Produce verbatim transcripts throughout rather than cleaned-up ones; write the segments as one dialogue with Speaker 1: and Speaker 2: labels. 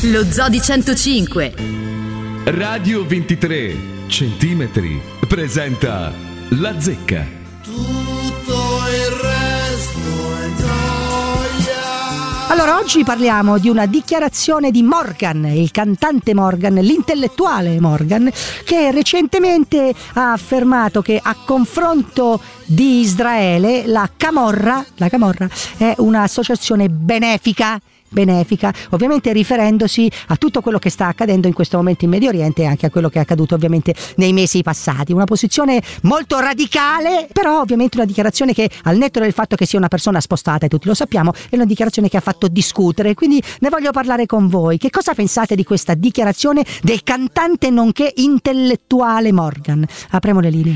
Speaker 1: Lo Zoo di centocinque.
Speaker 2: Radio ventitré centimetri presenta La Zecca.
Speaker 3: Tutto il resto è gioia.
Speaker 4: Allora, oggi parliamo di una dichiarazione di Morgan, il cantante Morgan, l'intellettuale Morgan, che recentemente ha affermato che a confronto di Israele la Camorra, la Camorra è un'associazione benefica. benefica, ovviamente riferendosi a tutto quello che sta accadendo in questo momento in Medio Oriente e anche a quello che è accaduto ovviamente nei mesi passati. Una posizione molto radicale, però ovviamente una dichiarazione che, al netto del fatto che sia una persona spostata, e tutti lo sappiamo, è una dichiarazione che ha fatto discutere, quindi ne voglio parlare con voi. Che cosa pensate di questa dichiarazione del cantante nonché intellettuale Morgan? Apriamo le linee.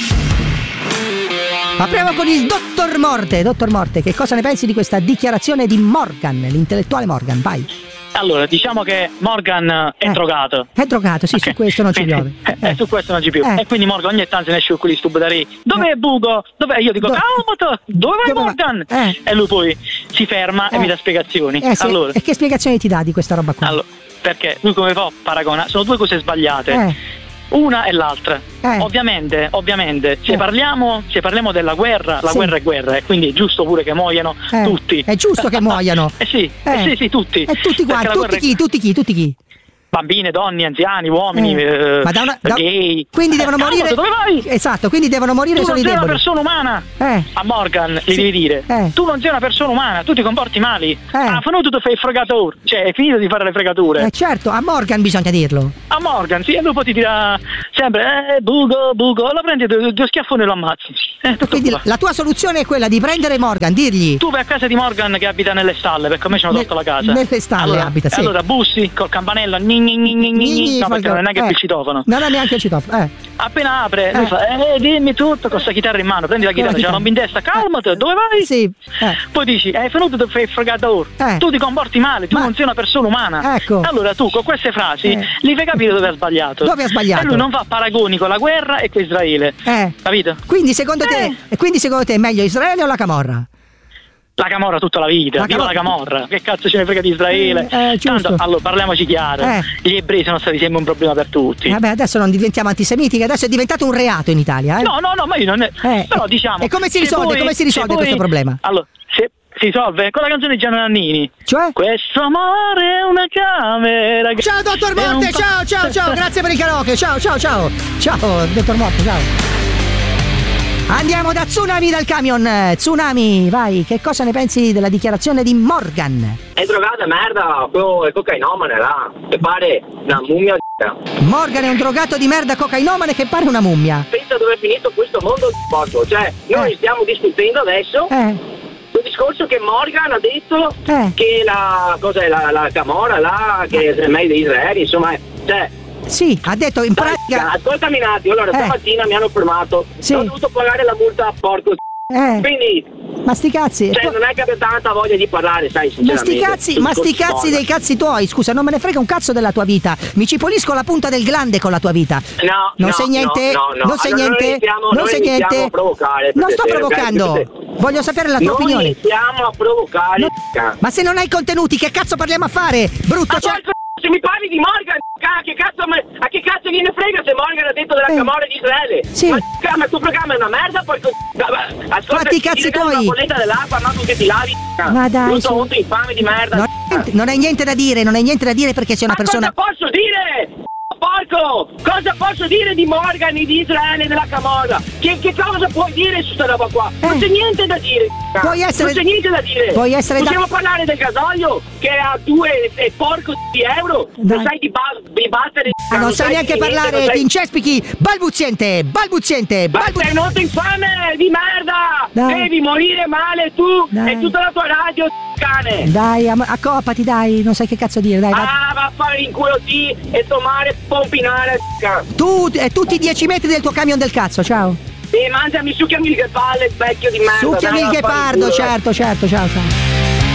Speaker 4: Apriamo con il dottor Morte. Dottor Morte, che cosa ne pensi di questa dichiarazione di Morgan, l'intellettuale Morgan? Vai.
Speaker 5: Allora, diciamo che Morgan è
Speaker 4: eh,
Speaker 5: drogato.
Speaker 4: È drogato, sì,
Speaker 5: okay.
Speaker 4: Su questo non ci piove.
Speaker 5: Eh,
Speaker 4: Eh.
Speaker 5: Su questo non ci più.
Speaker 4: Eh.
Speaker 5: E quindi Morgan ogni tanto ne esce con quelli stubidari. Dov'è
Speaker 4: Eh.
Speaker 5: Bugo? Dov'è? Io dico,
Speaker 4: Do-
Speaker 5: calmati, dove vai
Speaker 4: Dove va?
Speaker 5: Morgan?
Speaker 4: Eh.
Speaker 5: E lui poi si ferma
Speaker 4: Eh.
Speaker 5: e mi dà spiegazioni.
Speaker 4: Eh, sì.
Speaker 5: Allora,
Speaker 4: E che spiegazioni ti dà di questa roba qua?
Speaker 5: allora, perché lui come fa paragona? Sono due cose sbagliate.
Speaker 4: Eh.
Speaker 5: Una e l'altra.
Speaker 4: Eh.
Speaker 5: Ovviamente, ovviamente, se
Speaker 4: Eh.
Speaker 5: parliamo, se parliamo della guerra, la
Speaker 4: Sì.
Speaker 5: guerra è guerra, e quindi è giusto pure che muoiano
Speaker 4: Eh.
Speaker 5: tutti.
Speaker 4: È giusto che muoiano.
Speaker 5: Eh sì,
Speaker 4: Eh.
Speaker 5: eh sì, sì, tutti.
Speaker 4: E tutti
Speaker 5: Perché
Speaker 4: quanti,
Speaker 5: la
Speaker 4: tutti
Speaker 5: guerra è-
Speaker 4: chi, tutti chi, tutti chi?
Speaker 5: Bambine, donne, anziani, uomini,
Speaker 4: Eh.
Speaker 5: eh,
Speaker 4: Ma da una- da-
Speaker 5: gay.
Speaker 4: Quindi devono
Speaker 5: Eh,
Speaker 4: morire.
Speaker 5: calmati, dove vai?
Speaker 4: Esatto, quindi devono morire
Speaker 5: Tu
Speaker 4: solo
Speaker 5: non
Speaker 4: i
Speaker 5: sei una
Speaker 4: deboli.
Speaker 5: persona umana.
Speaker 4: Eh.
Speaker 5: A Morgan gli
Speaker 4: Sì.
Speaker 5: devi dire,
Speaker 4: Eh.
Speaker 5: tu non sei una persona umana, tu ti comporti male.
Speaker 4: Eh.
Speaker 5: Ah, finito di fare il fregatore, cioè è finito di fare le fregature.
Speaker 4: Eh certo, a Morgan bisogna dirlo.
Speaker 5: A Morgan, sì, e dopo ti dirà sempre, eh, bugo, bugo, lo prendi due, due schiaffoni e lo ammazzi. Eh, tutto
Speaker 4: Quindi
Speaker 5: qua.
Speaker 4: la tua soluzione è quella di prendere Morgan, dirgli.
Speaker 5: Tu vai a casa di Morgan che abita nelle stalle, perché a me ci hanno
Speaker 4: Ne-
Speaker 5: tolto la casa.
Speaker 4: nelle stalle
Speaker 5: allora,
Speaker 4: abita, sì.
Speaker 5: Allora bussi col campanello, gni gni gni gni gni,
Speaker 4: Gni,
Speaker 5: no,
Speaker 4: fa
Speaker 5: perché
Speaker 4: il-
Speaker 5: non è che
Speaker 4: eh.
Speaker 5: il citofono.
Speaker 4: Non ha neanche il citofono. Eh.
Speaker 5: Appena apre,
Speaker 4: Eh.
Speaker 5: lui fa, eh, dimmi tutto, con sta chitarra in mano, prendi la
Speaker 4: Con la
Speaker 5: chitarra, c'è
Speaker 4: chitarra.
Speaker 5: una romba in testa, calmati, dove vai?
Speaker 4: Sì. Eh.
Speaker 5: Poi dici, hai venuto da fare il fregatore,
Speaker 4: Eh.
Speaker 5: tu ti comporti male, tu
Speaker 4: Ma-
Speaker 5: non sei una persona umana.
Speaker 4: Ecco.
Speaker 5: Allora tu con queste frasi
Speaker 4: Eh.
Speaker 5: gli fai capire dove ha sbagliato.
Speaker 4: Dove ha sbagliato?
Speaker 5: E lui non fa paragoni con la guerra e con Israele.
Speaker 4: Eh.
Speaker 5: Capito?
Speaker 4: Quindi secondo te,
Speaker 5: Eh.
Speaker 4: e quindi secondo te è meglio Israele o la Camorra?
Speaker 5: La Camorra tutta la vita,
Speaker 4: La
Speaker 5: viva
Speaker 4: Camorra.
Speaker 5: la Camorra, che cazzo ce ne frega di Israele?
Speaker 4: Eh, eh, giusto.
Speaker 5: Tanto, allora parliamoci chiaro,
Speaker 4: Eh.
Speaker 5: gli ebrei sono stati sempre un problema per tutti.
Speaker 4: Vabbè, adesso non diventiamo antisemitiche, adesso è diventato un reato in Italia, eh?
Speaker 5: No, no, no, ma io non è.
Speaker 4: Eh,
Speaker 5: Però
Speaker 4: e-
Speaker 5: diciamo.
Speaker 4: e come si
Speaker 5: se
Speaker 4: risolve?
Speaker 5: poi-
Speaker 4: Come si risolve
Speaker 5: se poi-
Speaker 4: questo problema?
Speaker 5: Allora, se si risolve con la canzone di Gianni Nannini.
Speaker 4: Cioè?
Speaker 5: Questo amore è una camera.
Speaker 4: Ciao dottor
Speaker 5: è un
Speaker 4: Morte,
Speaker 5: pa-
Speaker 4: ciao, ciao, ciao, grazie per il karaoke, ciao, ciao, ciao. Ciao, dottor Morte, ciao. Andiamo da Tsunami dal camion. Tsunami, vai, che cosa ne pensi della dichiarazione di Morgan?
Speaker 6: È drogata merda, quello è cocainomane là, che pare una mummia di...
Speaker 4: Morgan è un drogato di merda cocainomane che pare una mummia.
Speaker 6: Pensa dove è finito questo mondo di porco, cioè noi
Speaker 4: Eh.
Speaker 6: stiamo discutendo adesso
Speaker 4: Eh,
Speaker 6: quel discorso che Morgan ha detto
Speaker 4: Eh.
Speaker 6: che la, cos'è, la, la Camorra là, che è meglio di Israele, insomma, cioè...
Speaker 4: sì, ha detto in
Speaker 6: dai,
Speaker 4: pratica.
Speaker 6: ascoltami un attimo, allora
Speaker 4: Eh.
Speaker 6: stamattina mi hanno fermato,
Speaker 4: Sì.
Speaker 6: ho dovuto pagare la multa a porco
Speaker 4: Eh,
Speaker 6: quindi,
Speaker 4: ma sti cazzi.
Speaker 6: cioè non è che abbia tanta voglia di parlare, sai,
Speaker 4: Ma
Speaker 6: sinceramente.
Speaker 4: sti cazzi,
Speaker 6: sul
Speaker 4: ma sti
Speaker 6: discorso
Speaker 4: cazzi
Speaker 6: Morgan.
Speaker 4: dei cazzi tuoi, scusa, non me ne frega un cazzo della tua vita. Mi ci pulisco la punta del glande con la tua vita.
Speaker 6: No,
Speaker 4: Non
Speaker 6: no,
Speaker 4: sai niente?
Speaker 6: no, no, no.
Speaker 4: Non sai
Speaker 6: Allora,
Speaker 4: niente?
Speaker 6: noi iniziamo-
Speaker 4: non
Speaker 6: noi
Speaker 4: sai
Speaker 6: iniziamo
Speaker 4: niente?
Speaker 6: a provocare,
Speaker 4: Non
Speaker 6: per
Speaker 4: sto
Speaker 6: piacere, ok?
Speaker 4: provocando.
Speaker 6: Perché-
Speaker 4: Voglio sapere la tua
Speaker 6: Noi
Speaker 4: opinione.
Speaker 6: iniziamo a provocare.
Speaker 4: No. Ma se non hai contenuti, che cazzo parliamo a fare? Brutto,
Speaker 6: Ma
Speaker 4: cioè.
Speaker 6: porco, se mi parli di Morgan, a che cazzo, me- a che cazzo gliene frega se Morgan ha detto della
Speaker 4: Eh.
Speaker 6: Camorra di Israele?
Speaker 4: Sì.
Speaker 6: Ma, ma il tuo programma è una merda, porco. Ascolta,
Speaker 4: Fatti i cazzi
Speaker 6: ti regalo
Speaker 4: tuoi.
Speaker 6: una bolletta dell'acqua, ma tu che ti lavi.
Speaker 4: Ma dai,
Speaker 6: Tutto
Speaker 4: su.
Speaker 6: molto infame di merda.
Speaker 4: Non, hai niente- non hai niente da dire, non hai niente da dire perché sei una
Speaker 6: Ma
Speaker 4: persona.
Speaker 6: cosa posso dire? Porco! Cosa posso dire di Morgan e di Israele e della Camorra? Che, che cosa puoi dire su sta roba qua? Non
Speaker 4: Eh.
Speaker 6: c'è niente da dire!
Speaker 4: Puoi essere-
Speaker 6: Non c'è niente da dire!
Speaker 4: Puoi essere da-
Speaker 6: Possiamo parlare del gasolio che è a due e porco di euro?
Speaker 4: Dai.
Speaker 6: Non sai di, ba- di battere!
Speaker 4: Ah, non sai neanche
Speaker 6: di niente,
Speaker 4: parlare,
Speaker 6: non sai-
Speaker 4: ti incespichi. Balbuziente, balbuziente,
Speaker 6: Ma
Speaker 4: balbu-
Speaker 6: sei molto infame di merda!
Speaker 4: Dai.
Speaker 6: Devi morire male tu
Speaker 4: Dai.
Speaker 6: e tutta la tua radio, cane!
Speaker 4: Dai, am- accopati, dai, non sai che cazzo dire, dai. va-
Speaker 6: Ah, va a fare in culo sì e tomare pompinare, c***a.
Speaker 4: Tu e tutti i dieci metri del tuo camion del cazzo, ciao.
Speaker 6: E mangiami, succhiami il palle, vecchio di merda.
Speaker 4: Succhiami
Speaker 6: dai,
Speaker 4: il
Speaker 6: va a fare
Speaker 4: ghepardo,
Speaker 6: culo,
Speaker 4: certo, certo, ciao, ciao.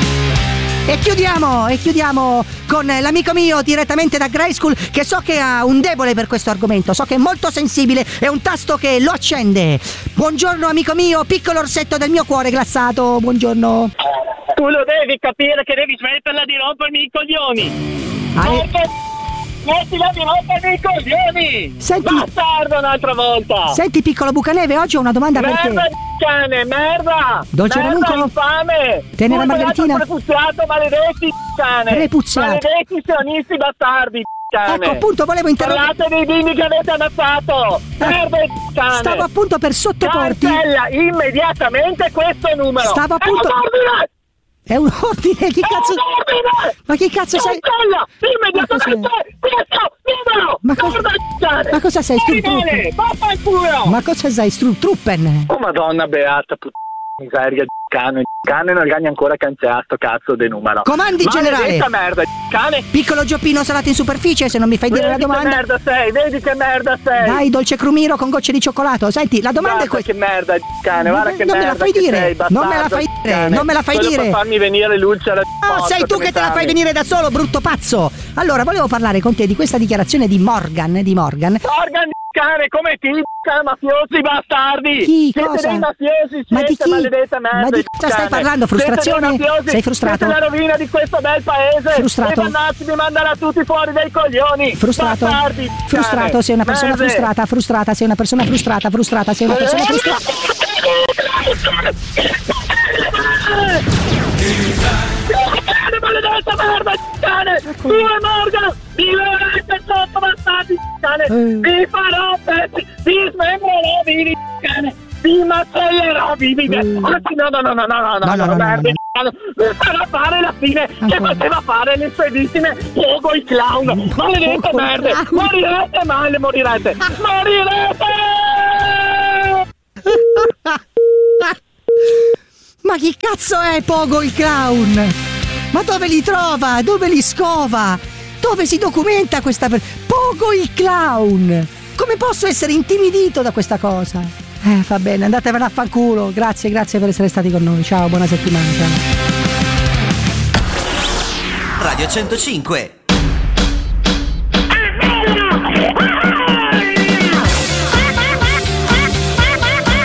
Speaker 4: E chiudiamo, e chiudiamo con l'amico mio direttamente da Grey School, che so che ha un debole per questo argomento, so che è molto sensibile, è un tasto che lo accende. Buongiorno amico mio, piccolo orsetto del mio cuore glassato, buongiorno.
Speaker 5: Tu lo devi capire che devi smetterla di rompermi i coglioni.
Speaker 4: Hai-
Speaker 6: Mettila di volta nei coglioni!
Speaker 4: Senti-
Speaker 6: Bastardo un'altra volta!
Speaker 4: Senti, piccolo Bucaneve, oggi ho una domanda per
Speaker 6: Merda
Speaker 4: te.
Speaker 6: di cane, merda!
Speaker 4: Dolce
Speaker 6: merda
Speaker 4: ranuncolo?
Speaker 6: infame!
Speaker 4: Tenera
Speaker 6: Tu,
Speaker 4: margaritina?
Speaker 6: Prepuzziato, maledetti cane!
Speaker 4: Prepuzziato.
Speaker 6: Maledetti sionisti bastardi cane!
Speaker 4: Ecco, appunto, volevo interrompere.
Speaker 6: Parlate dei bimbi che avete ammazzato! Merda di cane!
Speaker 4: Stavo appunto per sottoporti.
Speaker 6: Cancella immediatamente questo numero!
Speaker 4: Stavo appunto-
Speaker 6: È un ordine!
Speaker 4: È un ordine, chi
Speaker 6: È
Speaker 4: cazzo.
Speaker 6: un ordine!
Speaker 4: Ma chi cazzo sei?
Speaker 6: Cancella immediatamente questo numero!
Speaker 4: Ma cosa-
Speaker 6: Merda di cane!
Speaker 4: ma cosa sei,
Speaker 6: Criminale,
Speaker 4: Sturmtruppen?
Speaker 6: vaffanculo!
Speaker 4: Ma cosa sei, Sturmtruppen?
Speaker 6: Oh madonna beata, puttana miseria di cane, cane non gagna ancora cancellato sto cazzo di numero.
Speaker 4: Comandi, generale.
Speaker 6: Maledetta merda di cane.
Speaker 4: Piccolo Gioppino salato in superficie, se non mi fai dire
Speaker 6: Vedi
Speaker 4: la domanda.
Speaker 6: che merda sei, vedi che merda sei.
Speaker 4: Dai, dolce crumiro con gocce di cioccolato. Senti, la domanda è
Speaker 6: Guarda
Speaker 4: questa.
Speaker 6: che merda di cane, guarda che
Speaker 4: Non me la
Speaker 6: merda
Speaker 4: fai
Speaker 6: che
Speaker 4: dire,
Speaker 6: sei, bastardo
Speaker 4: non me la fai
Speaker 6: di
Speaker 4: dire,
Speaker 6: cane.
Speaker 4: non me la fai
Speaker 6: Solo
Speaker 4: dire.
Speaker 6: per farmi venire l'ulcera di
Speaker 4: Oh,
Speaker 6: morto
Speaker 4: sei tu che
Speaker 6: mi
Speaker 4: te la fai
Speaker 6: chiami.
Speaker 4: venire da solo, brutto pazzo. Allora, volevo parlare con te di questa dichiarazione di Morgan, di Morgan.
Speaker 6: Morgan di cane, come ti cane, mafiosi bastardi.
Speaker 4: Chi?
Speaker 6: Siete
Speaker 4: Cosa?
Speaker 6: dei mafiosi,
Speaker 4: Ma di
Speaker 6: siete
Speaker 4: chi?
Speaker 6: maledetta merda
Speaker 4: Ma di cosa stai
Speaker 6: cane.
Speaker 4: parlando? Frustrazione?
Speaker 6: Siete dei mafiosi,
Speaker 4: Sei frustrato?
Speaker 6: Siete la rovina di questo bel paese.
Speaker 4: Frustrato?
Speaker 6: E dannazzi mi mandano tutti fuori dai coglioni.
Speaker 4: Frustrato?
Speaker 6: Bastardi,
Speaker 4: Frustrato,
Speaker 6: cane.
Speaker 4: sei una persona
Speaker 6: Merde.
Speaker 4: frustrata, frustrata, sei una persona frustrata, frustrata, sei una persona frustrata.
Speaker 6: Cane, maledetta merda, cane! Viva Morgan! Viva veramente sotto, bastardi, cane!
Speaker 4: Eh.
Speaker 6: Vi farò pezzi! Vi smembrerò vivi, cane! Vi macellerò vivi!
Speaker 4: Eh.
Speaker 6: Anzi, no, no, no, no, no, no,
Speaker 4: No, no,
Speaker 6: no,
Speaker 4: no,
Speaker 6: merda,
Speaker 4: no,
Speaker 6: cane! Vi farò fare la fine che
Speaker 4: Ancora.
Speaker 6: faceva fare le spedissime Pogo il clown! Maledette
Speaker 4: Pogo il
Speaker 6: merde!
Speaker 4: clown.
Speaker 6: Morirete male, morirete! Morirete!
Speaker 4: Ma chi cazzo è Pogo il clown? Ma dove li trova? Dove li scova? Dove si documenta questa per... Pogo il clown! Come posso essere intimidito da questa cosa? Eh, va bene, andatevene a fanculo. Grazie, grazie per essere stati con noi. Ciao, buona settimana. Ciao.
Speaker 7: Radio centocinque